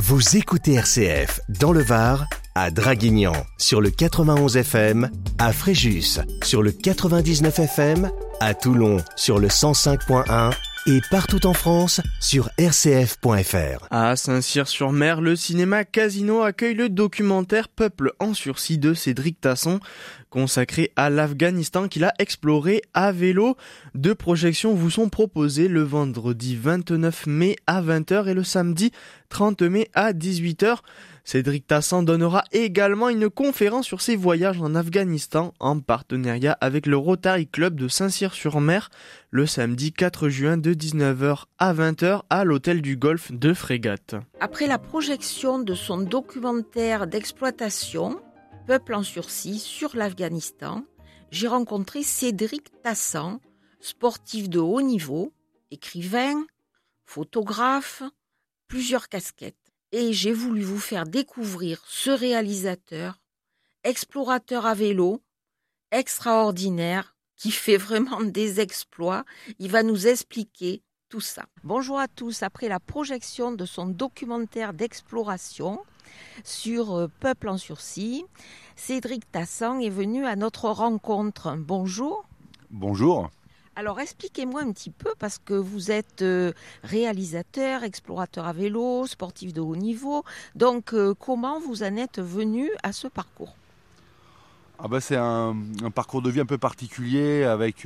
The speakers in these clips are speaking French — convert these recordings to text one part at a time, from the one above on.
Vous écoutez RCF dans le Var, à Draguignan sur le 91 FM, à Fréjus sur le 99 FM, à Toulon sur le 105.1 et partout en France sur rcf.fr. À Saint-Cyr-sur-Mer, le cinéma Casino accueille le documentaire Peuple en sursis de Cédric Tasson, consacré à l'Afghanistan qu'il a exploré à vélo. Deux projections vous sont proposées le vendredi 29 mai à 20h et le samedi 30 mai à 18h. Cédric Tasson donnera également une conférence sur ses voyages en Afghanistan en partenariat avec le Rotary Club de Saint-Cyr-sur-Mer le samedi 4 juin de 19h à 20h à l'hôtel du Golfe de Frégate. Après la projection de son documentaire d'exploitation, Peuple en sursis sur l'Afghanistan, j'ai rencontré Cédric Tasson, sportif de haut niveau, écrivain, photographe, plusieurs casquettes. Et j'ai voulu vous faire découvrir ce réalisateur, explorateur à vélo, extraordinaire, qui fait vraiment des exploits. Il va nous expliquer tout ça. Bonjour à tous. Après la projection de son documentaire d'exploration sur Peuple en sursis, Cédric Tasson est venu à notre rencontre. Bonjour. Bonjour. Alors expliquez-moi un petit peu, parce que vous êtes réalisateur, explorateur à vélo, sportif de haut niveau. Donc comment vous en êtes venu à ce parcours ? C'est un parcours de vie un peu particulier avec,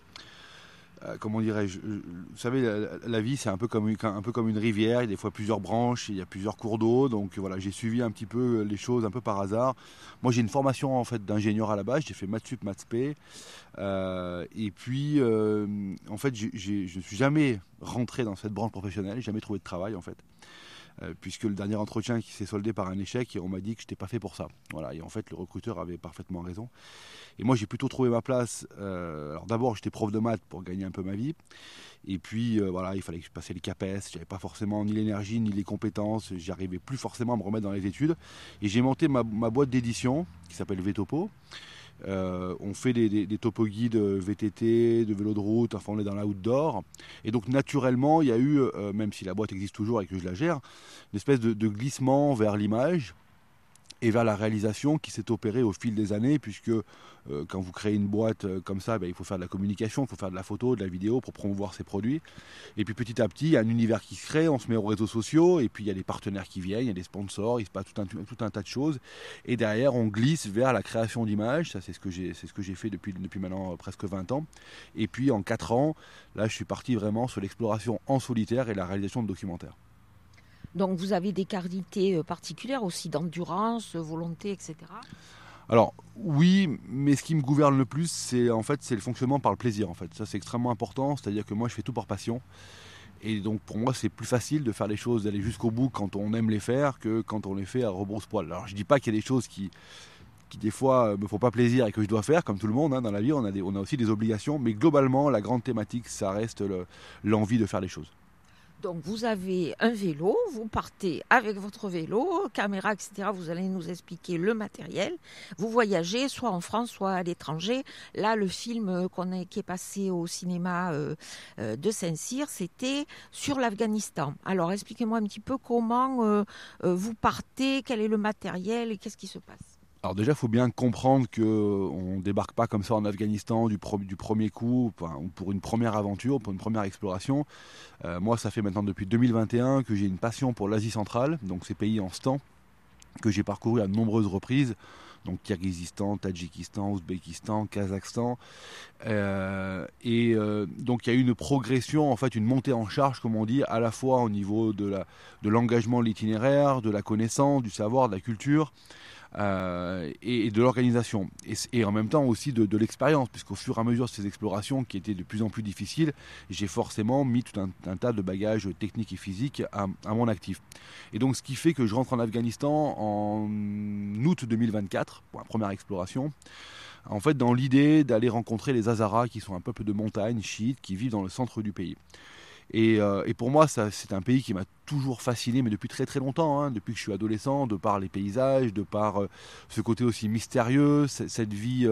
comment dirais-je, vous savez, la vie c'est un peu comme une rivière, il y a des fois plusieurs branches, il y a plusieurs cours d'eau, donc voilà, j'ai suivi un petit peu les choses un peu par hasard. Moi j'ai une formation en fait d'ingénieur à la base, j'ai fait maths sup, maths spé, et puis en fait je ne suis jamais rentré dans cette branche professionnelle, j'ai jamais trouvé de travail en fait. Puisque le dernier entretien qui s'est soldé par un échec et on m'a dit que je n'étais pas fait pour ça. Voilà, et en fait le recruteur avait parfaitement raison. Et moi j'ai plutôt trouvé ma place. Alors d'abord j'étais prof de maths pour gagner un peu ma vie. Et puis voilà, il fallait que je passe les CAPES. J'avais pas forcément ni l'énergie ni les compétences. J'arrivais plus forcément à me remettre dans les études. Et j'ai monté ma boîte d'édition qui s'appelle VTopo. On fait des topo guides VTT, de vélo de route, enfin on est dans l'outdoor. Et donc naturellement, il y a eu, même si la boîte existe toujours et que je la gère, une espèce de glissement vers l'image et vers la réalisation qui s'est opérée au fil des années, puisque quand vous créez une boîte comme ça, il faut faire de la communication, il faut faire de la photo, de la vidéo pour promouvoir ses produits. Et puis petit à petit, il y a un univers qui se crée, on se met aux réseaux sociaux, et puis il y a des partenaires qui viennent, il y a des sponsors, il se passe tout un tas de choses. Et derrière, on glisse vers la création d'images, ça c'est ce que j'ai fait depuis maintenant presque 20 ans. Et puis en 4 ans, là je suis parti vraiment sur l'exploration en solitaire et la réalisation de documentaires. Donc vous avez des qualités particulières aussi d'endurance, volonté, etc. Alors oui, mais ce qui me gouverne le plus, c'est le fonctionnement par le plaisir en fait. Ça c'est extrêmement important, c'est-à-dire que moi je fais tout par passion. Et donc pour moi c'est plus facile de faire les choses, d'aller jusqu'au bout quand on aime les faire que quand on les fait à rebrousse-poil. Alors je dis pas qu'il y a des choses qui des fois me font pas plaisir et que je dois faire, comme tout le monde dans la vie, on a aussi des obligations, mais globalement la grande thématique ça reste l'envie de faire les choses. Donc vous avez un vélo, vous partez avec votre vélo, caméra, etc. Vous allez nous expliquer le matériel. Vous voyagez soit en France, soit à l'étranger. Là, le film qui est passé au cinéma de Saint-Cyr, c'était sur l'Afghanistan. Alors expliquez-moi un petit peu comment vous partez, quel est le matériel et qu'est-ce qui se passe. Alors déjà, il faut bien comprendre qu'on ne débarque pas comme ça en Afghanistan du premier coup, pour une première aventure, pour une première exploration. Moi, ça fait maintenant depuis 2021 que j'ai une passion pour l'Asie centrale, donc ces pays en stan, que j'ai parcouru à de nombreuses reprises, donc Kirghizistan, Tadjikistan, Ouzbékistan, Kazakhstan. Donc il y a eu une progression, en fait une montée en charge, comme on dit, à la fois au niveau de l'engagement de l'itinéraire, de la connaissance, du savoir, de la culture. Et de l'organisation et en même temps aussi de l'expérience, puisqu'au fur et à mesure de ces explorations qui étaient de plus en plus difficiles, j'ai forcément mis tout un tas de bagages techniques et physiques à mon actif. Et donc ce qui fait que je rentre en Afghanistan en août 2024 pour la première exploration, en fait dans l'idée d'aller rencontrer les Hazaras, qui sont un peuple de montagne chiite qui vivent dans le centre du pays. Et pour moi, c'est un pays qui m'a toujours fasciné, mais depuis très très longtemps, depuis que je suis adolescent, de par les paysages, de par ce côté aussi mystérieux, cette vie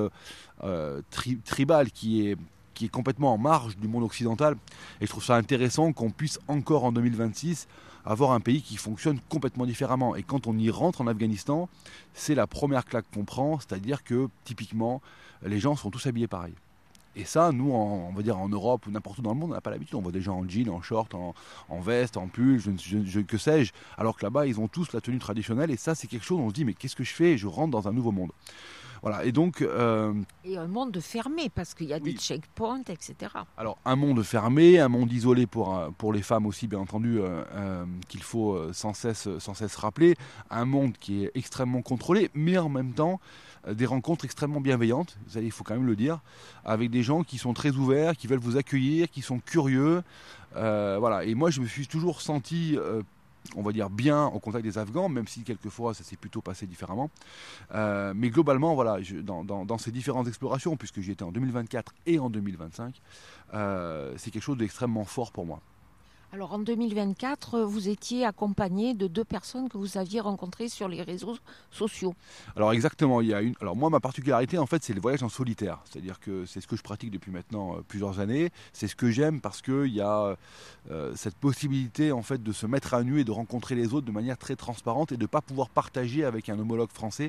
tribale qui est complètement en marge du monde occidental. Et je trouve ça intéressant qu'on puisse encore en 2026 avoir un pays qui fonctionne complètement différemment. Et quand on y rentre en Afghanistan, c'est la première claque qu'on prend, c'est-à-dire que typiquement, les gens sont tous habillés pareil. Et ça, nous, on va dire en Europe ou n'importe où dans le monde, on n'a pas l'habitude. On voit des gens en jean, en short, en veste, en pull, que sais-je. Alors que là-bas, ils ont tous la tenue traditionnelle. Et ça, c'est quelque chose, on se dit, mais qu'est-ce que je fais ? Je rentre dans un nouveau monde. Voilà, et donc... Et un monde fermé, parce qu'il y a des checkpoints, etc. Alors, un monde fermé, un monde isolé pour les femmes aussi, bien entendu, qu'il faut sans cesse rappeler. Un monde qui est extrêmement contrôlé, mais en même temps, des rencontres extrêmement bienveillantes, ça, il faut quand même le dire, avec des gens qui sont très ouverts, qui veulent vous accueillir, qui sont curieux. Voilà. Et moi, je me suis toujours senti... on va dire bien au contact des Afghans, même si quelquefois ça s'est plutôt passé différemment. Mais globalement, voilà, dans ces différentes explorations, puisque j'y étais en 2024 et en 2025, c'est quelque chose d'extrêmement fort pour moi. Alors en 2024, vous étiez accompagné de 2 personnes que vous aviez rencontrées sur les réseaux sociaux. Alors exactement, alors moi ma particularité en fait c'est le voyage en solitaire, c'est-à-dire que c'est ce que je pratique depuis maintenant plusieurs années, c'est ce que j'aime parce qu'il y a cette possibilité en fait de se mettre à nu et de rencontrer les autres de manière très transparente et de ne pas pouvoir partager avec un homologue français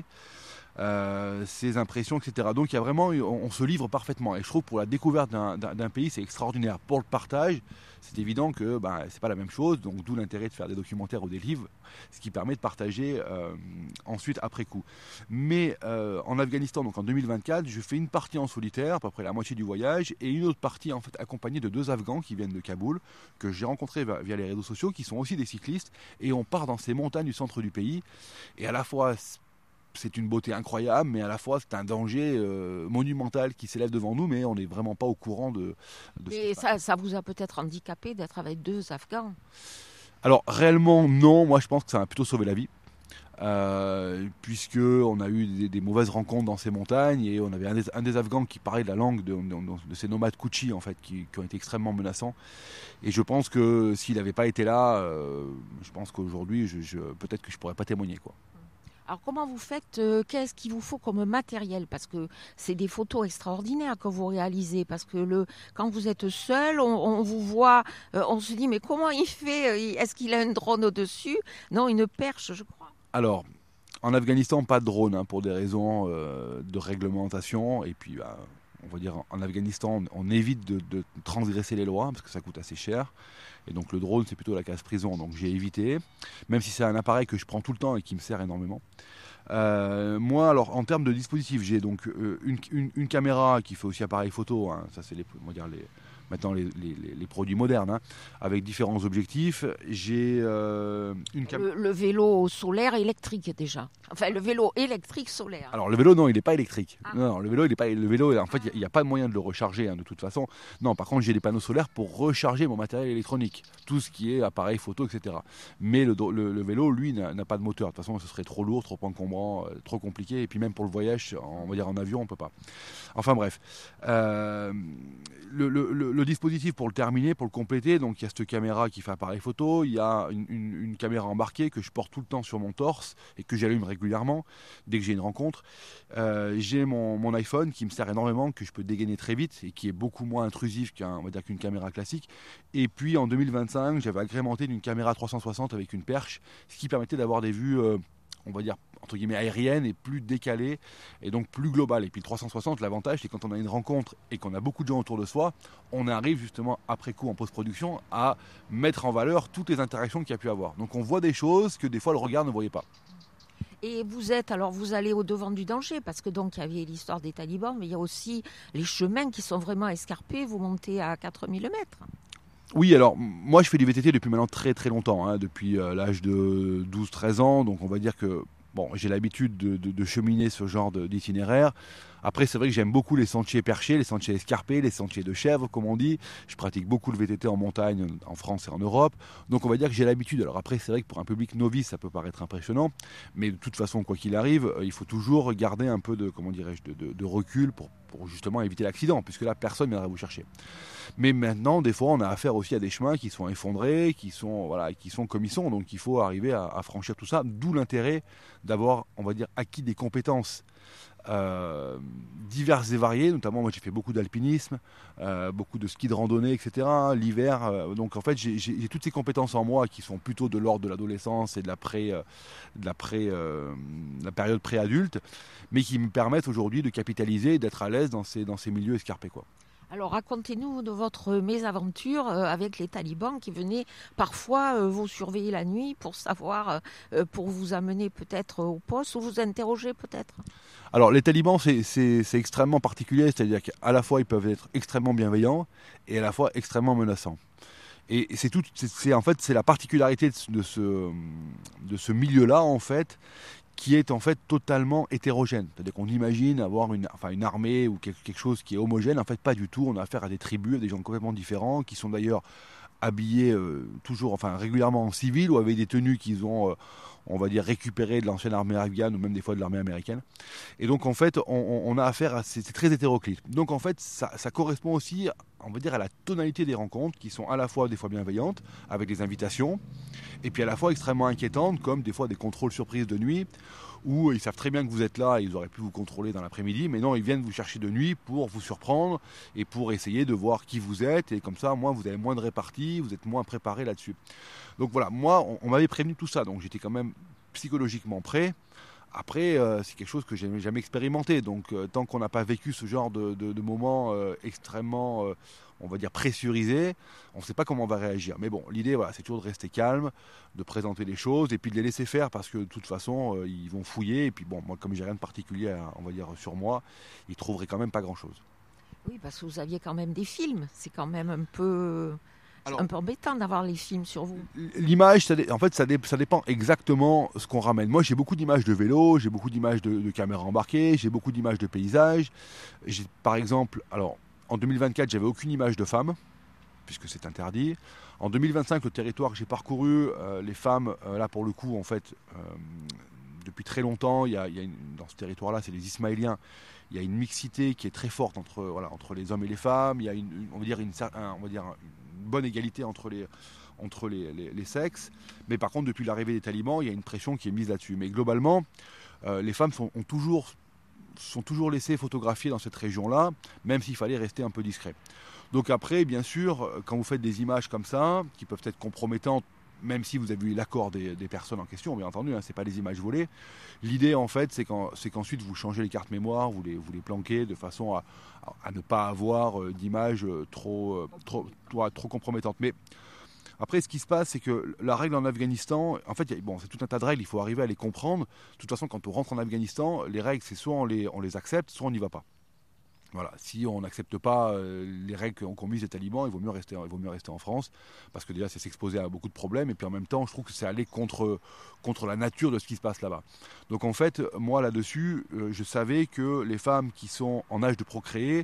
ses impressions, etc. Donc il y a vraiment, on se livre parfaitement et je trouve que pour la découverte d'un pays c'est extraordinaire. Pour le partage, c'est évident que c'est pas la même chose, donc d'où l'intérêt de faire des documentaires ou des livres, ce qui permet de partager ensuite après coup. Mais en Afghanistan, donc en 2024, je fais une partie en solitaire, à peu près la moitié du voyage, et une autre partie en fait accompagnée de 2 Afghans qui viennent de Kaboul, que j'ai rencontrés via les réseaux sociaux, qui sont aussi des cyclistes, et on part dans ces montagnes du centre du pays, et à la fois c'est une beauté incroyable, mais à la fois c'est un danger monumental qui s'élève devant nous, mais on n'est vraiment pas au courant de et ça vous a peut-être handicapé d'être avec 2 Afghans ? Alors réellement non, moi je pense que ça m'a plutôt sauvé la vie. Puisque on a eu des mauvaises rencontres dans ces montagnes et on avait un des Afghans qui parlait de la langue de ces nomades Kouchi en fait qui ont été extrêmement menaçants et je pense que s'il n'avait pas été là je pense qu'aujourd'hui peut-être que je pourrais pas témoigner quoi. Alors comment vous faites, qu'est-ce qu'il vous faut comme matériel ? Parce que c'est des photos extraordinaires que vous réalisez, parce que quand vous êtes seul, on vous voit, on se dit mais comment il fait ? Est-ce qu'il a un drone au-dessus ? Non, une perche je crois. Alors, en Afghanistan, pas de drone pour des raisons de réglementation et puis on va dire en Afghanistan on évite de transgresser les lois parce que ça coûte assez cher. Et donc le drone c'est plutôt la case prison, donc j'ai évité, même si c'est un appareil que je prends tout le temps et qui me sert énormément. Moi alors en termes de dispositifs j'ai donc une caméra qui fait aussi appareil photo, ça c'est maintenant les produits modernes, avec différents objectifs. J'ai une caméra. Le vélo solaire électrique déjà. Enfin le vélo électrique solaire. Alors le vélo non il n'est pas électrique. Non le vélo il est pas. Le vélo en fait il n'y a pas de moyen de le recharger de toute façon. Non par contre j'ai des panneaux solaires pour recharger mon matériel électronique, tout ce qui est appareil photo etc. Mais le vélo lui n'a pas de moteur. De toute façon ce serait trop lourd, trop encombrant, trop compliqué et puis même pour le voyage on va dire en avion on peut pas. Enfin bref. Le dispositif pour le terminer, pour le compléter, donc il y a cette caméra qui fait appareil photo, il y a une caméra embarquée que je porte tout le temps sur mon torse et que j'allume régulièrement dès que j'ai une rencontre. J'ai mon iPhone qui me sert énormément, que je peux dégainer très vite et qui est beaucoup moins intrusif qu'une caméra classique. Et puis en 2025, j'avais agrémenté d'une caméra 360 avec une perche, ce qui permettait d'avoir des vues on va dire entre guillemets aérienne et plus décalée et donc plus globale. Et puis le 360, l'avantage c'est quand on a une rencontre et qu'on a beaucoup de gens autour de soi, on arrive justement après coup en post-production à mettre en valeur toutes les interactions qu'il y a pu avoir. Donc on voit des choses que des fois le regard ne voyait pas. Et vous allez au devant du danger parce que donc il y avait l'histoire des talibans, mais il y a aussi les chemins qui sont vraiment escarpés, vous montez à 4000 mètres. Oui, alors moi je fais du VTT depuis maintenant très très longtemps, depuis l'âge de 12-13 ans, donc on va dire que j'ai l'habitude de cheminer ce genre d'itinéraire. Après c'est vrai que j'aime beaucoup les sentiers perchés, les sentiers escarpés, les sentiers de chèvre comme on dit. Je pratique beaucoup le VTT en montagne en France et en Europe, donc on va dire que j'ai l'habitude. Alors après c'est vrai que pour un public novice ça peut paraître impressionnant, mais de toute façon quoi qu'il arrive, il faut toujours garder un peu de recul pour justement éviter l'accident, puisque là personne ne viendra vous chercher. Mais maintenant des fois on a affaire aussi à des chemins qui sont effondrés, qui sont comme ils sont, donc il faut arriver à franchir tout ça, d'où l'intérêt d'avoir on va dire acquis des compétences diverses et variées, notamment moi j'ai fait beaucoup d'alpinisme, beaucoup de ski de randonnée, etc. L'hiver, donc en fait j'ai toutes ces compétences en moi qui sont plutôt de l'ordre de l'adolescence et de la période pré-adulte, mais qui me permettent aujourd'hui de capitaliser et d'être à l'aise dans ces milieux escarpés, quoi. Alors racontez-nous de votre mésaventure avec les talibans qui venaient parfois vous surveiller la nuit pour savoir, pour vous amener peut-être au poste ou vous interroger peut-être. Alors les talibans c'est extrêmement particulier, c'est-à-dire qu'à la fois ils peuvent être extrêmement bienveillants et à la fois extrêmement menaçants. Et en fait c'est la particularité de ce milieu-là en fait, qui est en fait totalement hétérogène. C'est-à-dire qu'on imagine avoir une armée ou quelque chose qui est homogène. En fait, pas du tout. On a affaire à des tribus, à des gens complètement différents, qui sont d'ailleurs habillés régulièrement en civil ou avec des tenues qu'ils ont, on va dire, récupérées de l'ancienne armée afghane ou même des fois de l'armée américaine. Et donc, en fait, on a affaire à... C'est très hétéroclite. Donc, en fait, ça correspond aussi, on va dire, à la tonalité des rencontres qui sont à la fois des fois bienveillantes, avec des invitations, et puis à la fois extrêmement inquiétantes, comme des fois des contrôles surprises de nuit, où ils savent très bien que vous êtes là et ils auraient pu vous contrôler dans l'après-midi, mais non, ils viennent vous chercher de nuit pour vous surprendre et pour essayer de voir qui vous êtes, et comme ça, moi, vous avez moins de répartie, vous êtes moins préparé là-dessus. Donc voilà, moi, on m'avait prévenu tout ça, donc j'étais quand même psychologiquement prêt. Après, c'est quelque chose que je n'ai jamais expérimenté, donc tant qu'on n'a pas vécu ce genre de moments extrêmement, on va dire, pressurisés, on ne sait pas comment on va réagir. Mais bon, l'idée, voilà, c'est toujours de rester calme, de présenter les choses, et puis de les laisser faire, parce que de toute façon, ils vont fouiller, et puis bon, moi, comme j'ai rien de particulier, on va dire, sur moi, ils trouveraient quand même pas grand-chose. Oui, parce que vous aviez quand même des films, c'est quand même un peu embêtant d'avoir les films sur vous. L'image, ça dépend exactement ce qu'on ramène. Moi, j'ai beaucoup d'images de vélo, j'ai beaucoup d'images de caméras embarquées, j'ai beaucoup d'images de paysages. Par exemple, en 2024, j'avais aucune image de femme, puisque c'est interdit. En 2025, le territoire que j'ai parcouru, les femmes, là pour le coup, en fait, depuis très longtemps, dans ce territoire-là, c'est les Ismaéliens. Il y a une mixité qui est très forte entre les hommes et les femmes. Il y a une bonne égalité entre les sexes. Mais par contre, depuis l'arrivée des talibans, il y a une pression qui est mise là-dessus. Mais globalement, les femmes sont toujours laissées photographier dans cette région-là, même s'il fallait rester un peu discret. Donc après, bien sûr, quand vous faites des images comme ça, qui peuvent être compromettantes, même si vous avez eu l'accord des personnes en question, bien entendu, ce n'est pas des images volées. L'idée, en fait, c'est qu'ensuite, vous changez les cartes mémoire, vous les planquez de façon à ne pas avoir d'images trop compromettantes. Mais après, ce qui se passe, c'est que la règle en Afghanistan, en fait, c'est tout un tas de règles, il faut arriver à les comprendre. De toute façon, quand on rentre en Afghanistan, les règles, c'est soit on les accepte, soit on n'y va pas. Voilà, si on n'accepte pas les règles qu'ont mises les talibans, il vaut mieux rester en France, parce que déjà c'est s'exposer à beaucoup de problèmes, et puis en même temps je trouve que c'est aller contre la nature de ce qui se passe là-bas. Donc en fait, moi là-dessus, je savais que les femmes qui sont en âge de procréer,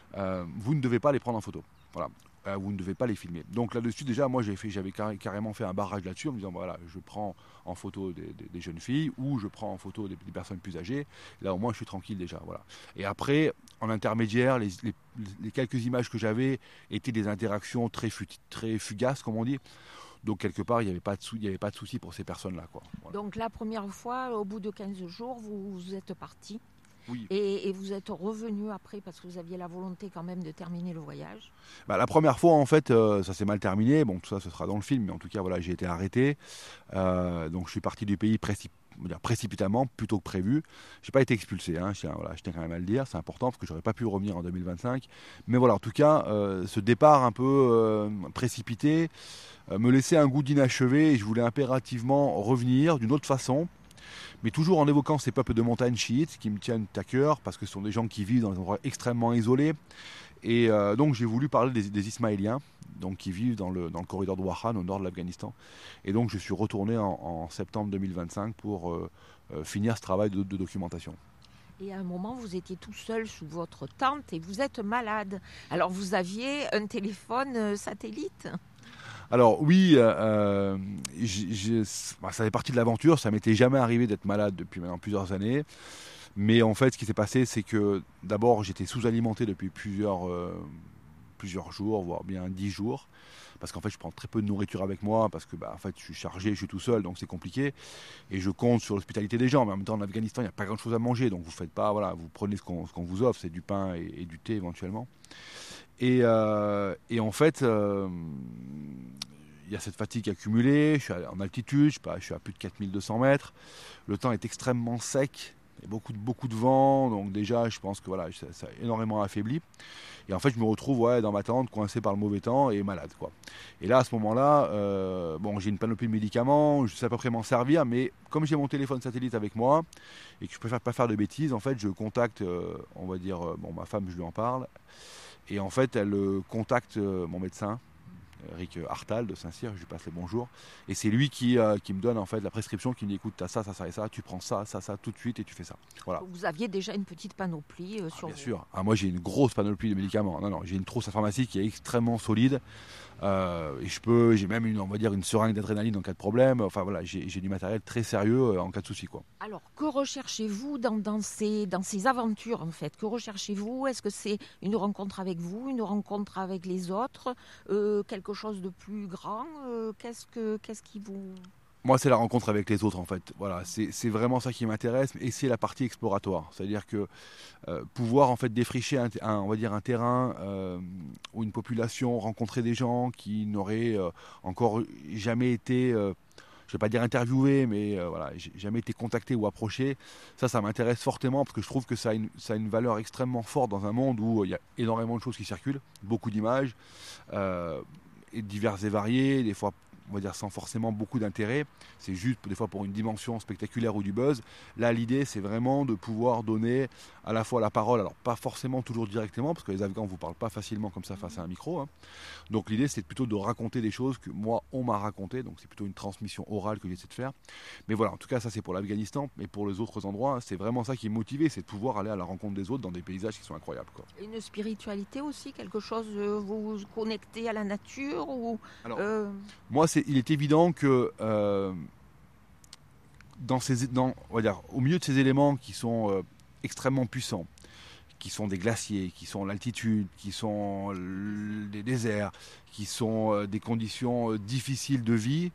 vous ne devez pas les prendre en photo. Voilà. Vous ne devez pas les filmer. Donc là-dessus, déjà, moi, j'avais carrément fait un barrage là-dessus en me disant, voilà, je prends en photo des jeunes filles ou je prends en photo des personnes plus âgées. Là, au moins, je suis tranquille déjà. Voilà. Et après, en intermédiaire, les quelques images que j'avais étaient des interactions très fugaces, comme on dit. Donc, quelque part, il n'y avait pas de souci pour ces personnes-là, quoi. Voilà. Donc, la première fois, au bout de 15 jours, vous êtes parti. Oui. Et vous êtes revenu après parce que vous aviez la volonté quand même de terminer le voyage. La première fois, en fait, ça s'est mal terminé. Bon, tout ça, ce sera dans le film, mais en tout cas, voilà, j'ai été arrêté. Donc, je suis parti du pays précipitamment, plutôt que prévu. Je n'ai pas été expulsé, je tiens quand même à le dire, c'est important parce que je n'aurais pas pu revenir en 2025. Mais voilà, en tout cas, ce départ un peu précipité me laissait un goût d'inachevé et je voulais impérativement revenir d'une autre façon. Mais toujours en évoquant ces peuples de montagne chiites qui me tiennent à cœur parce que ce sont des gens qui vivent dans des endroits extrêmement isolés. Et donc j'ai voulu parler des Ismaéliens, donc qui vivent dans le corridor de Wakhan au nord de l'Afghanistan. Et donc je suis retourné en septembre 2025 pour finir ce travail de documentation. Et à un moment, vous étiez tout seul sous votre tente et vous êtes malade. Alors vous aviez un téléphone satellite ? Alors oui, ça fait partie de l'aventure, ça m'était jamais arrivé d'être malade depuis maintenant plusieurs années. Mais en fait, ce qui s'est passé, c'est que d'abord, j'étais sous-alimenté depuis plusieurs plusieurs jours, voire bien 10 jours. Parce qu'en fait, je prends très peu de nourriture avec moi, parce que en fait, je suis chargé, je suis tout seul, donc c'est compliqué. Et je compte sur l'hospitalité des gens. Mais en même temps, en Afghanistan, il n'y a pas grand-chose à manger. Donc vous faites pas, voilà, vous prenez ce qu'on vous offre, c'est du pain et du thé éventuellement. Et en fait, il y a cette fatigue accumulée, je suis en altitude, je suis à plus de 4200 mètres. Le temps est extrêmement sec, il y a beaucoup de vent, donc déjà, je pense que voilà, ça a énormément affaibli. Et en fait, je me retrouve dans ma tente, coincé par le mauvais temps et malade, quoi. Et là, à ce moment-là, j'ai une panoplie de médicaments, je sais à peu près m'en servir, mais comme j'ai mon téléphone satellite avec moi et que je préfère pas faire de bêtises, en fait, je contacte, ma femme, je lui en parle, et en fait, elle contacte mon médecin, Eric Hartal de Saint-Cyr, je lui passe les bonjours, et c'est lui qui me donne en fait la prescription, qui me dit écoute, t'as ça et ça, tu prends ça tout de suite et tu fais ça. Voilà. Vous aviez déjà une petite panoplie sur bien vous. sûr. Moi j'ai une grosse panoplie de médicaments. Non, j'ai une trousse à pharmacie qui est extrêmement solide. Et j'ai même une seringue d'adrénaline en cas de problème. Enfin voilà, j'ai du matériel très sérieux en cas de souci, quoi. Alors, que recherchez-vous dans ces aventures en fait? Que recherchez-vous? Est-ce que c'est une rencontre avec vous, une rencontre avec les autres, quelque chose de plus grand? Qu'est-ce qui vous... Moi, c'est la rencontre avec les autres, en fait. Voilà, c'est vraiment ça qui m'intéresse, et c'est la partie exploratoire. C'est-à-dire que pouvoir en fait défricher un terrain ou une population, rencontrer des gens qui n'auraient encore jamais été, je ne vais pas dire interviewés, mais jamais été contactés ou approchés. Ça m'intéresse fortement parce que je trouve que ça a une valeur extrêmement forte dans un monde où il y a énormément de choses qui circulent, beaucoup d'images, et diverses et variées, des fois, on va dire sans forcément beaucoup d'intérêt, c'est juste des fois pour une dimension spectaculaire ou du buzz. Là, l'idée, c'est vraiment de pouvoir donner à la fois la parole, alors pas forcément toujours directement, parce que les Afghans ne vous parlent pas facilement comme ça face à un micro, hein. Donc l'idée, c'est plutôt de raconter des choses que moi, on m'a racontées, donc c'est plutôt une transmission orale que j'essaie de faire. Mais voilà, en tout cas, ça c'est pour l'Afghanistan, mais pour les autres endroits, hein, c'est vraiment ça qui est motivé, c'est de pouvoir aller à la rencontre des autres dans des paysages qui sont incroyables, quoi. Une spiritualité aussi, quelque chose, vous vous connectez à la nature ou... Alors, moi, il est évident que au milieu de ces éléments qui sont extrêmement puissants, qui sont des glaciers, qui sont l'altitude, qui sont des déserts, qui sont des conditions difficiles de vie,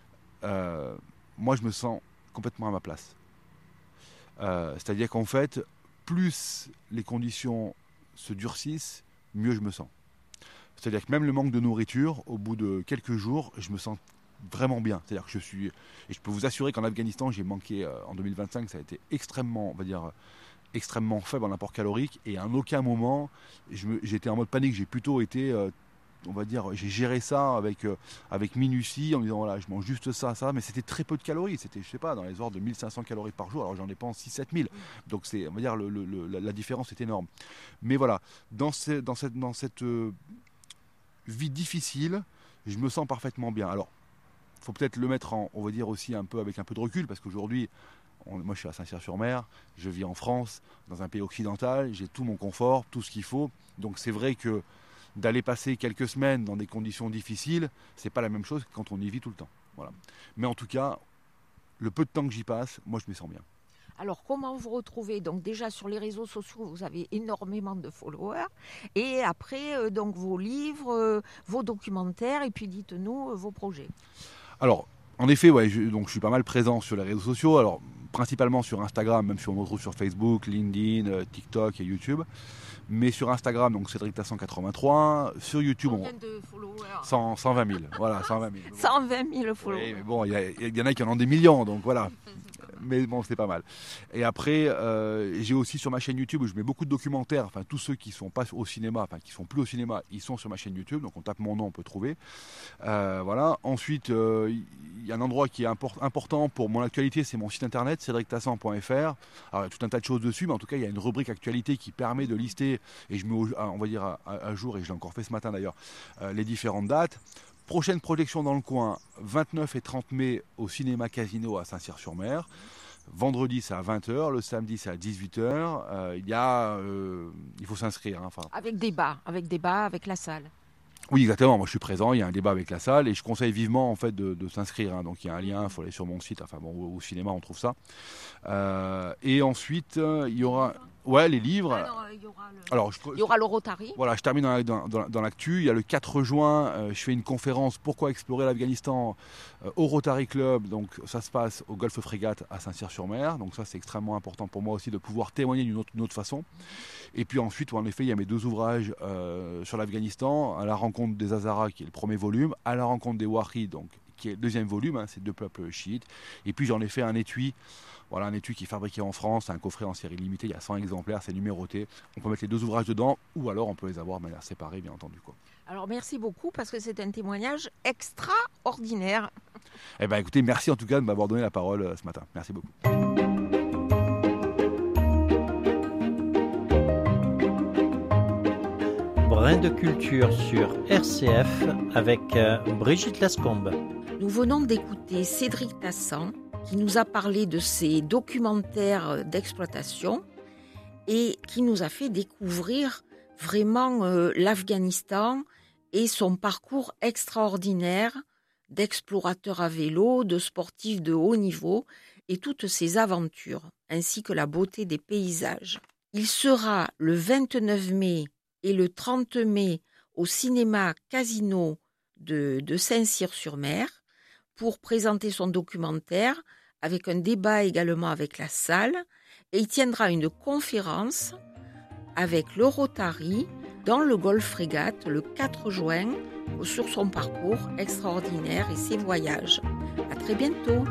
moi je me sens complètement à ma place. C'est-à-dire qu'en fait, plus les conditions se durcissent, mieux je me sens. C'est-à-dire que même le manque de nourriture, au bout de quelques jours, je me sens vraiment bien. C'est-à-dire que et je peux vous assurer qu'en Afghanistan, j'ai manqué en 2025, ça a été extrêmement faible en apport calorique, et à aucun moment j'étais en mode panique. J'ai plutôt été, j'ai géré ça avec minutie en me disant voilà, je mange juste ça, mais c'était très peu de calories. C'était, je sais pas, dans les ordres de 1500 calories par jour, alors j'en dépense 6-7 000. Donc c'est, on va dire, la différence est énorme. Mais voilà, dans cette vie difficile, je me sens parfaitement bien. Alors, il faut peut-être le mettre on va dire aussi avec un peu de recul, parce qu'aujourd'hui, moi je suis à Saint-Cyr-sur-Mer, je vis en France, dans un pays occidental, j'ai tout mon confort, tout ce qu'il faut. Donc c'est vrai que d'aller passer quelques semaines dans des conditions difficiles, c'est pas la même chose que quand on y vit tout le temps. Voilà. Mais en tout cas, le peu de temps que j'y passe, moi je me sens bien. Alors, comment vous retrouvez? Donc, déjà sur les réseaux sociaux, vous avez énormément de followers. Et après, donc vos livres, vos documentaires, et puis dites-nous vos projets. Alors, en effet, je suis pas mal présent sur les réseaux sociaux. Alors, principalement sur Instagram, même si on me retrouve sur Facebook, LinkedIn, TikTok et YouTube. Mais sur Instagram, donc Cédric Tassan 83. Sur YouTube, Combien de followers? 120 000. Voilà, 120 000. 120 000 followers. Oui, mais bon, il y en a qui en ont des millions, donc voilà. Mais bon, c'est pas mal. Et après, j'ai aussi sur ma chaîne YouTube où je mets beaucoup de documentaires. Enfin, tous ceux qui sont pas au cinéma, enfin qui sont plus au cinéma, ils sont sur ma chaîne YouTube. Donc on tape mon nom, on peut trouver. Voilà. Ensuite, il y a un endroit qui est important pour mon actualité, c'est mon site internet, cédrictassan.fr. Alors il y a tout un tas de choses dessus, mais en tout cas, il y a une rubrique actualité qui permet de lister, et je mets, on va dire, à jour, et je l'ai encore fait ce matin d'ailleurs, les différentes dates. Prochaine projection dans le coin, 29 et 30 mai au cinéma Casino à Saint-Cyr-sur-Mer. Vendredi, c'est à 20h, le samedi, c'est à 18h. Il faut s'inscrire. Hein, avec débat avec la salle. Oui, exactement. Moi, je suis présent. Il y a un débat avec la salle et je conseille vivement en fait de s'inscrire. Hein. Donc, il y a un lien. Il faut aller sur mon site. Enfin, bon, au cinéma, on trouve ça. Et ensuite, il y aura Ouais, les livres. Il y aura le Rotary. Voilà, je termine dans l'actu. Il y a le 4 juin, je fais une conférence Pourquoi explorer l'Afghanistan au Rotary Club. Donc ça se passe au Golfe Frégate à Saint-Cyr-sur-Mer. Donc ça, c'est extrêmement important pour moi aussi de pouvoir témoigner d'une autre façon. Et puis ensuite, en effet, il y a mes 2 ouvrages sur l'Afghanistan, À la rencontre des Hazaras, qui est le premier volume, À la rencontre des Wahris, donc qui est le 2e volume, c'est 2 peuples chiites. Et puis j'en ai fait un étui. Voilà, un étui qui est fabriqué en France, un coffret en série limitée, il y a 100 exemplaires, c'est numéroté. On peut mettre les 2 ouvrages dedans, ou alors on peut les avoir de manière séparée, bien entendu. Alors merci beaucoup, parce que c'est un témoignage extraordinaire. Eh bien écoutez, merci en tout cas de m'avoir donné la parole ce matin. Merci beaucoup. Brin de culture sur RCF avec Brigitte Lascombe. Nous venons d'écouter Cédric Tassan, qui nous a parlé de ses documentaires d'exploitation et qui nous a fait découvrir vraiment l'Afghanistan et son parcours extraordinaire d'explorateur à vélo, de sportif de haut niveau et toutes ses aventures, ainsi que la beauté des paysages. Il sera le 29 mai et le 30 mai au cinéma Casino de Saint-Cyr-sur-Mer pour présenter son documentaire avec un débat également avec la salle, et il tiendra une conférence avec le Rotary dans le Golfe Frégate le 4 juin sur son parcours extraordinaire et ses voyages. À très bientôt.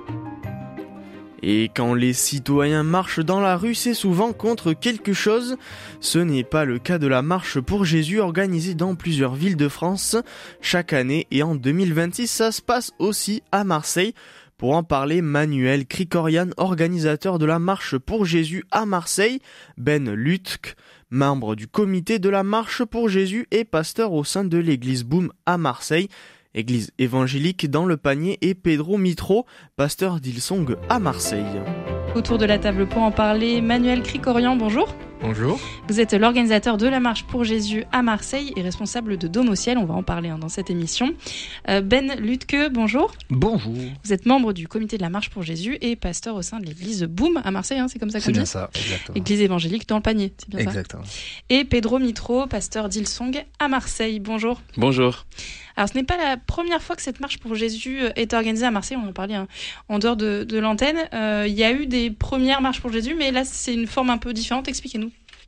Et quand les citoyens marchent dans la rue, c'est souvent contre quelque chose. Ce n'est pas le cas de la marche pour Jésus organisée dans plusieurs villes de France chaque année. Et en 2026, ça se passe aussi à Marseille. Pour en parler, Manuel Krikorian, organisateur de la marche pour Jésus à Marseille, Ben Lutke, membre du comité de la marche pour Jésus et pasteur au sein de l'église Boum à Marseille, église évangélique dans le panier, et Pedro Mitro, pasteur d'Hillsong à Marseille. Autour de la table pour en parler, Manuel Krikorian, bonjour. Bonjour. Vous êtes l'organisateur de la Marche pour Jésus à Marseille et responsable de Dôme au Ciel, on va en parler dans cette émission. Ben Lutke, bonjour. Bonjour. Vous êtes membre du comité de la Marche pour Jésus et pasteur au sein de l'église Boum à Marseille, c'est comme ça qu'on dit ? C'est bien ça, exactement. Église évangélique dans le panier, c'est bien exactement. Ça ? Et Pedro Mitro, pasteur d'Hillsong à Marseille, bonjour. Bonjour. Alors ce n'est pas la première fois que cette marche pour Jésus est organisée à Marseille, on en parlait en dehors de l'antenne. Il y a eu des premières marches pour Jésus, mais là c'est une forme un peu différente, expliquez-nous. Manuel ?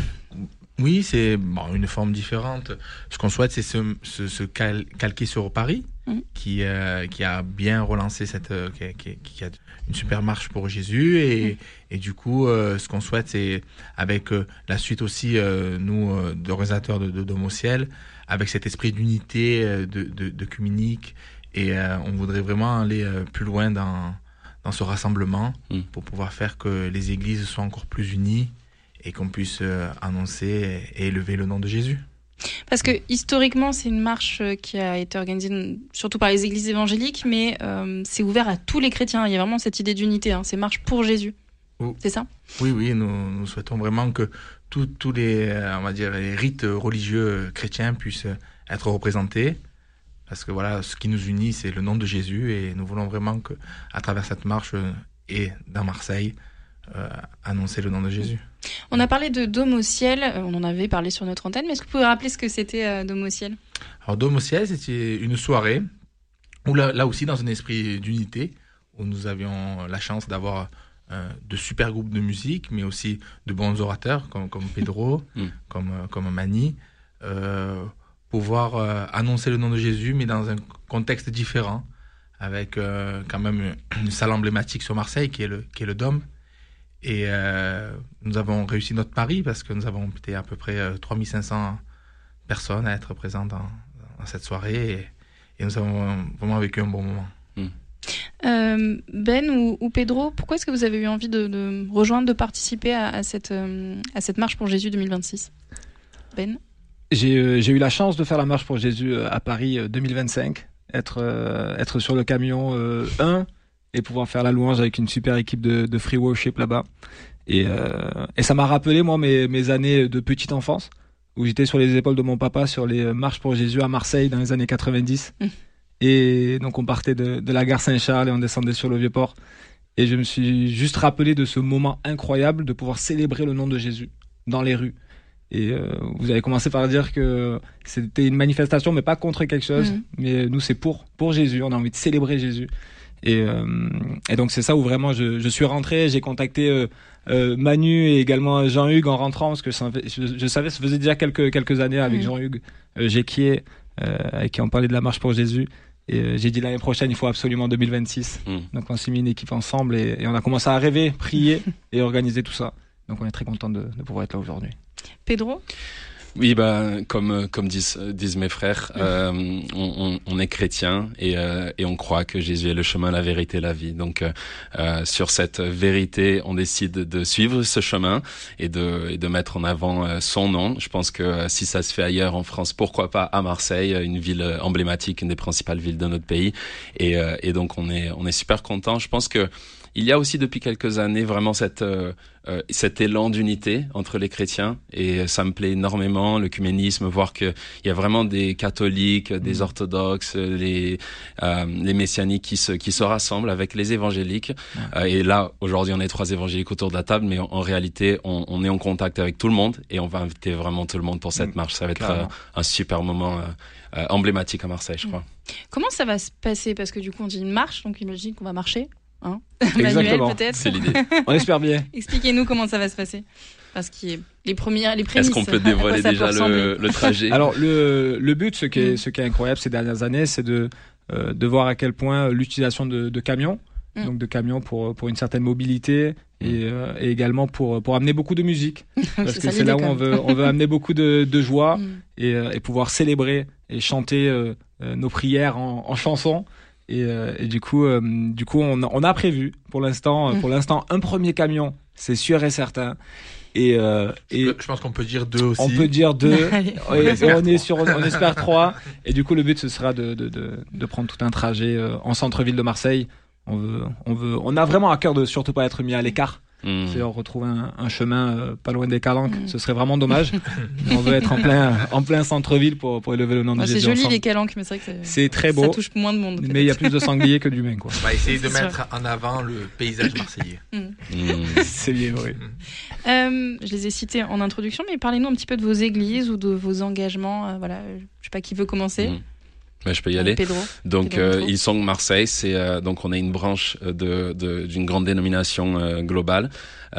Oui, c'est une forme différente. Ce qu'on souhaite, c'est se calquer sur Paris, qui a bien relancé qui a une super marche pour Jésus. Et du coup, ce qu'on souhaite, c'est avec la suite aussi, nous, d'organisateurs de Dôme au Ciel, avec cet esprit d'unité, de communique. Et on voudrait vraiment aller plus loin dans ce rassemblement pour pouvoir faire que les églises soient encore plus unies et qu'on puisse annoncer et élever le nom de Jésus. Parce que historiquement, c'est une marche qui a été organisée surtout par les églises évangéliques, mais c'est ouvert à tous les chrétiens. Il y a vraiment cette idée d'unité, c'est marche pour Jésus. C'est ça ? Oui, nous souhaitons vraiment que tous les, on va dire, les rites religieux chrétiens puissent être représentés. Parce que voilà, ce qui nous unit, c'est le nom de Jésus, et nous voulons vraiment que, à travers cette marche et dans Marseille, annoncer le nom de Jésus. On a parlé de Dôme au Ciel, on en avait parlé sur notre antenne, mais est-ce que vous pouvez rappeler ce que c'était Dôme au Ciel ? Alors Dôme au Ciel, c'était une soirée où là aussi dans un esprit d'unité, où nous avions la chance d'avoir de super groupes de musique, mais aussi de bons orateurs comme Pedro, comme Mani, pouvoir annoncer le nom de Jésus, mais dans un contexte différent, avec quand même une salle emblématique sur Marseille qui est le Dôme. Et nous avons réussi notre pari parce que nous avons été à peu près 3500 personnes à être présentes dans cette soirée, et nous avons vraiment vécu un bon moment. Ben ou Pedro, pourquoi est-ce que vous avez eu envie de rejoindre, de participer à cette marche pour Jésus 2026 ? Ben ? J'ai eu la chance de faire la marche pour Jésus à Paris 2025, être sur le camion 1 et pouvoir faire la louange avec une super équipe de free worship là-bas. Et ça m'a rappelé, moi, mes années de petite enfance, où j'étais sur les épaules de mon papa sur les marches pour Jésus à Marseille dans les années 90. Et donc on partait de la gare Saint-Charles et on descendait sur le Vieux-Port. Et je me suis juste rappelé de ce moment incroyable de pouvoir célébrer le nom de Jésus dans les rues. Et vous avez commencé par dire que c'était une manifestation, mais pas contre quelque chose. Mais nous, c'est pour Jésus. On a envie de célébrer Jésus. Et donc, c'est ça où vraiment je suis rentré. J'ai contacté Manu et également Jean-Hugues en rentrant, parce que je savais, ça faisait déjà quelques années avec Jean-Hugues Géquier, avec qui on parlait de la marche pour Jésus. Et j'ai dit l'année prochaine, il faut absolument 2026. Donc on s'est mis une équipe ensemble et on a commencé à rêver, prier et organiser tout ça. Donc on est très content de pouvoir être là aujourd'hui. Pedro ? Oui, comme disent mes frères, on est chrétien et on croit que Jésus est le chemin, la vérité, la vie. Donc sur cette vérité, on décide de suivre ce chemin et de mettre en avant son nom. Je pense que si ça se fait ailleurs en France, pourquoi pas à Marseille, une ville emblématique, une des principales villes de notre pays. Et donc on est super content. Je pense que il y a aussi depuis quelques années vraiment cet élan d'unité entre les chrétiens et ça me plaît énormément, l'œcuménisme, voir que il y a vraiment des catholiques, des orthodoxes, les messianiques qui se rassemblent avec les évangéliques. Et là aujourd'hui on est 3 évangéliques autour de la table, mais en réalité on est en contact avec tout le monde et on va inviter vraiment tout le monde pour cette marche. Ça va être un super moment emblématique à Marseille, je crois. Comment ça va se passer? Parce que du coup on dit une marche, donc imagine qu'on va marcher. Manuel, peut-être. C'est l'idée. On espère bien. Expliquez-nous comment ça va se passer. Parce qu'il y a les prémices. Est-ce qu'on peut dévoiler déjà le trajet? Alors le but, ce qui est incroyable ces dernières années, c'est de voir à quel point l'utilisation de camions, donc de camions pour une certaine mobilité et également pour amener beaucoup de musique, parce que c'est là où on veut amener beaucoup de joie et pouvoir célébrer et chanter nos prières en chansons. Et du coup, on a prévu pour l'instant un premier camion, c'est sûr et certain. Et je pense qu'on peut dire 2 aussi. On peut dire 2. On espère 3. Et du coup, le but ce sera de prendre tout un trajet en centre-ville de Marseille. On a vraiment à cœur de surtout pas être mis à l'écart. C'est-à-dire retrouver un chemin pas loin des Calanques, ce serait vraiment dommage. On veut être en plein centre-ville pour élever le nom de Jésus. C'est joli ensemble. Les Calanques, mais c'est vrai que c'est très beau. Ça touche moins de monde. Mais il y a plus de sangliers que d'humains, quoi. On va essayer de mettre en avant le paysage marseillais. C'est bien, oui. Je les ai cités en introduction, mais parlez-nous un petit peu de vos églises ou de vos engagements. Voilà, je sais pas qui veut commencer. Je peux y aller. Pedro. Donc, Hillsong Marseille, c'est donc on est une branche d'une grande dénomination globale.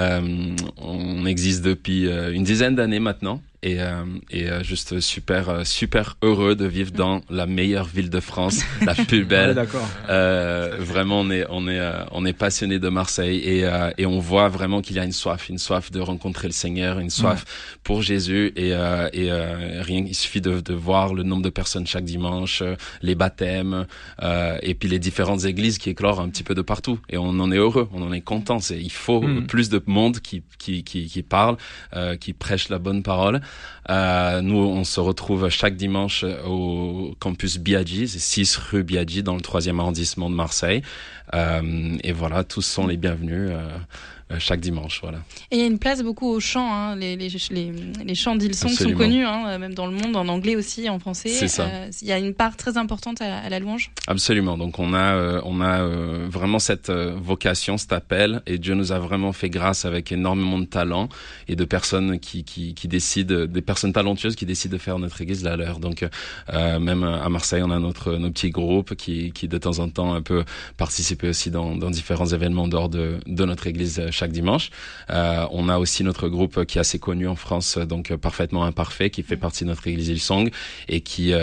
On existe depuis une dizaine d'années maintenant. Et juste super heureux de vivre dans la meilleure ville de France, la plus belle. Ouais, d'accord. Vraiment, on est passionné de Marseille et on voit vraiment qu'il y a une soif de rencontrer le Seigneur, une soif pour Jésus et rien, il suffit de voir le nombre de personnes chaque dimanche, les baptêmes et puis les différentes églises qui éclorent un petit peu de partout et on en est heureux, on en est content. Il faut plus de monde qui parle, qui prêche la bonne parole. Nous, on se retrouve chaque dimanche au campus Biaggi, c'est 6 rue Biaggi dans le 3e arrondissement de Marseille. Et voilà, tous sont les bienvenus chaque dimanche, voilà. Et il y a une place beaucoup aux chants, hein. Les chants d'Hillsong sont connus, hein, même dans le monde, en anglais aussi, en français. C'est ça. Il y a une part très importante à la louange. Absolument. Donc on a vraiment cette vocation, cet appel, et Dieu nous a vraiment fait grâce avec énormément de talent et de personnes qui décident, des personnes talentueuses qui décident de faire notre église la leur. Donc même à Marseille, on a nos petits groupes qui de temps en temps peut participer aussi dans différents événements dehors de notre église chaque dimanche. On a aussi notre groupe qui est assez connu en France, donc Parfaitement Imparfait, qui fait partie de notre église Hillsong et qui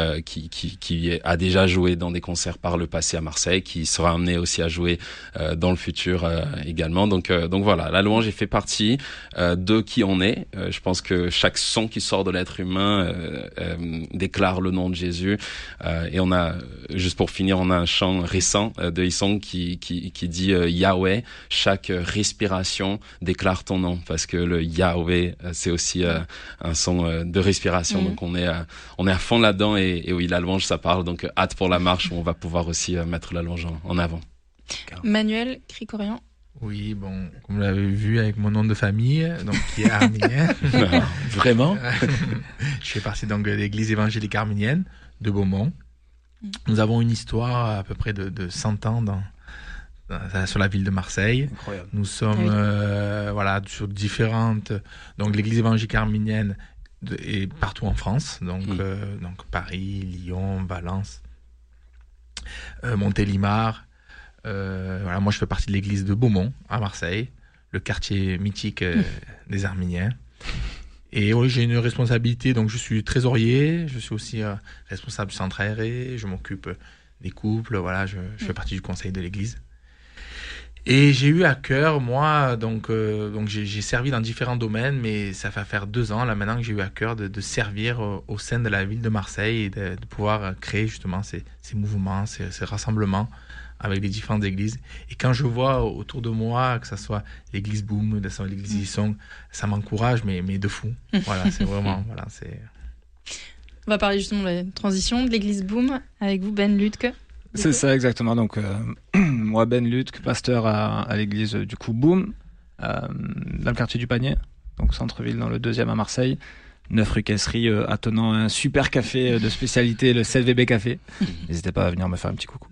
a déjà joué dans des concerts par le passé à Marseille, qui sera amené aussi à jouer dans le futur également. Donc voilà, la louange fait partie de qui on est. Je pense que chaque son qui sort de l'être humain déclare le nom de Jésus. Et on a, juste pour finir, on a un chant récent de Hillsong qui dit Yahweh, chaque respiration déclare ton nom, parce que le Yahweh c'est aussi un son de respiration. Donc on est à fond là-dedans et oui, la louange ça parle, donc hâte pour la marche où on va pouvoir aussi mettre la louange en avant. Manuel Krikorian. Oui, bon, comme vous l'avez vu avec mon nom de famille, donc qui est arménien. Vraiment? Je fais partie donc de l'église évangélique arménienne de Beaumont. Nous avons une histoire à peu près de 100 ans sur la ville de Marseille. Incroyable. Nous sommes sur différentes, donc l'église évangélique arménienne est partout en France, donc Paris, Lyon, Valence, Montélimar. Moi je fais partie de l'église de Beaumont à Marseille, le quartier mythique des Arméniens. Et oui, j'ai une responsabilité, donc je suis trésorier, je suis aussi responsable du centre aéré, je m'occupe des couples, je fais partie du conseil de l'église. Et j'ai eu à cœur, moi, donc j'ai servi dans différents domaines, mais ça va faire 2 ans là maintenant que j'ai eu à cœur de servir au sein de la ville de Marseille et de pouvoir créer justement ces mouvements, ces rassemblements avec les différentes églises. Et quand je vois autour de moi, que ce soit l'église Boom, l'église Isong, ça m'encourage, mais de fou. Voilà, c'est vraiment... On va parler justement de la transition de l'église Boom avec vous, Ben Lutke. C'est ça, exactement. Donc, moi, Ben Lutke, pasteur à l'église du coup Boom, dans le quartier du Panier, donc centre-ville dans le 2e à Marseille. 9 rue Caisserie, attenant un super café de spécialité, le CVB Café. N'hésitez pas à venir me faire un petit coucou.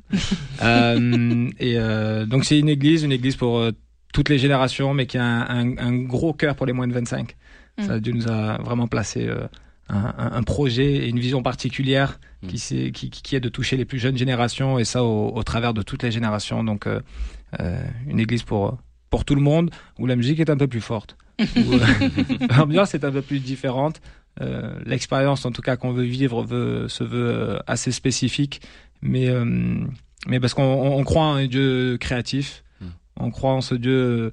Donc c'est une église pour toutes les générations, mais qui a un gros cœur pour les moins de 25. Ça, Dieu nous a vraiment placé un projet et une vision particulière qui est de toucher les plus jeunes générations, et ça au travers de toutes les générations. Donc une église pour tout le monde, où la musique est un peu plus forte. L'ambiance est un peu plus différente. L'expérience, en tout cas, qu'on veut vivre se veut assez spécifique, mais parce qu'on croit en un Dieu créatif, on croit en ce Dieu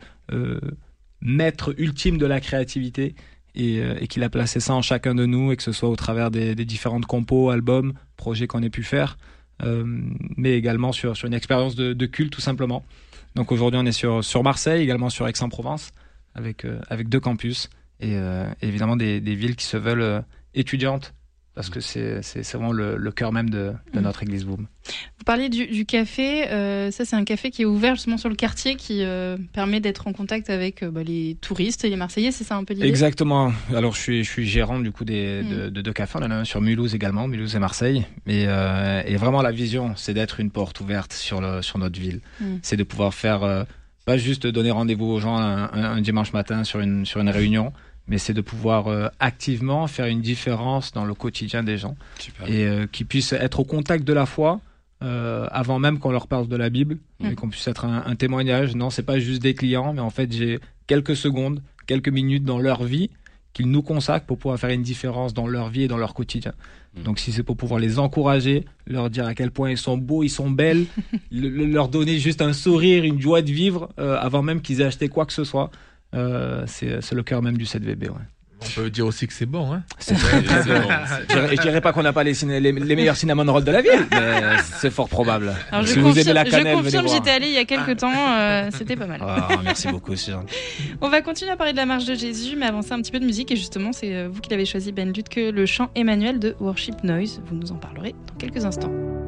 maître ultime de la créativité, et qu'il a placé ça en chacun de nous, et que ce soit au travers des différentes compos, albums, projets qu'on ait pu faire, mais également sur une expérience de culte, tout simplement. Donc aujourd'hui, on est sur Marseille, également sur Aix-en-Provence, avec 2 campus, et évidemment des villes qui se veulent étudiantes, parce que c'est vraiment le cœur même de notre église Boom. Vous parliez du café, ça c'est un café qui est ouvert justement sur le quartier, qui permet d'être en contact avec les touristes et les Marseillais, c'est ça un peu l'idée ? Exactement. Alors je suis gérant du coup de 2 cafés, on en a un sur Mulhouse également, Mulhouse et Marseille, et vraiment la vision, c'est d'être une porte ouverte sur notre ville. C'est de pouvoir faire, pas juste donner rendez-vous aux gens un dimanche matin sur une réunion, mais c'est de pouvoir activement faire une différence dans le quotidien des gens. Super. Et qu'ils puissent être au contact de la foi avant même qu'on leur parle de la Bible, et qu'on puisse être un témoignage. Non, c'est pas juste des clients, mais en fait j'ai quelques secondes, quelques minutes dans leur vie qu'ils nous consacrent pour pouvoir faire une différence dans leur vie et dans leur quotidien. Donc si c'est pour pouvoir les encourager, leur dire à quel point ils sont beaux, ils sont belles, leur donner juste un sourire, une joie de vivre avant même qu'ils aient acheté quoi que ce soit, c'est le cœur même du 7VB. On peut dire aussi que c'est bon, hein. C'est très bon. Je dirais pas qu'on n'a pas les meilleurs cinnamon rolls de la ville, mais c'est fort probable. Alors si vous aimez la cannelle, je confirme, j'étais allée il y a quelques temps, c'était pas mal. Merci beaucoup, c'est gentil. On va continuer à parler de la marche de Jésus, mais avancer un petit peu de musique, et justement c'est vous qui l'avez choisi, Ben Lutke, le chant Emmanuel de Worship Noise. Vous nous en parlerez dans quelques instants.